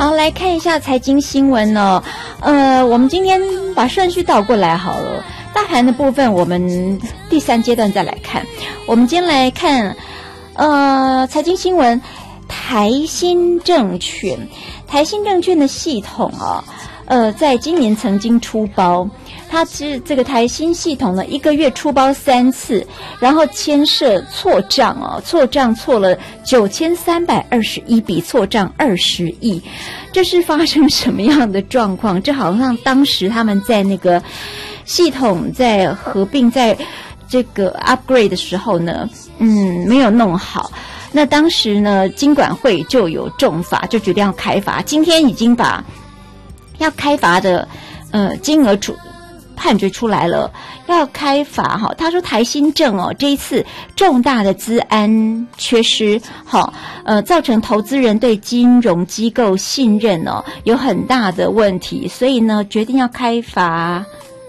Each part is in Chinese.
好，来看一下财经新闻哦。我们今天把顺序倒过来好了。大盘的部分，我们第3阶段再来看。我们今天来看，财经新闻，台新证券的系统在今年曾经出包。它是这个台新系统呢，1个月出包3次，然后牵涉错账错了9321笔，错账20亿。这是发生什么样的状况？这好像当时他们在那个系统在合并在这个 upgrade 的时候呢，没有弄好。那当时呢，金管会就有重罚，就决定要开罚。今天已经把要开罚的金额判决出来了，要开罚哈。他说台新证这一次重大的资安缺失，造成投资人对金融机构信任有很大的问题，所以呢决定要开罚。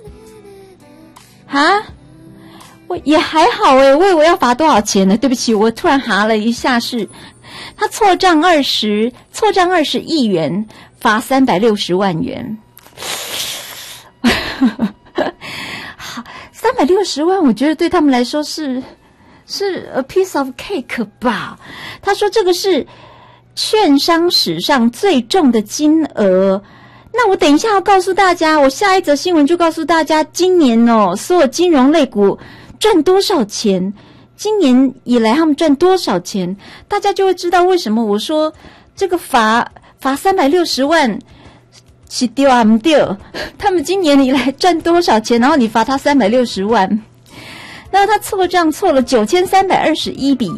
我也还好我以为要罚多少钱呢？对不起，我突然哈了一下，是他错账20亿元，罚360万元。好，360万，我觉得对他们来说是 a piece of cake 吧。他说这个是券商史上最重的金额。那我等一下要告诉大家，我下一则新闻就告诉大家，今年所有金融类股赚多少钱，今年以来他们赚多少钱，大家就会知道为什么我说这个罚360万。是丢啊不丢？他们今年以来赚多少钱？然后你罚他360万，那他错账错了9321笔。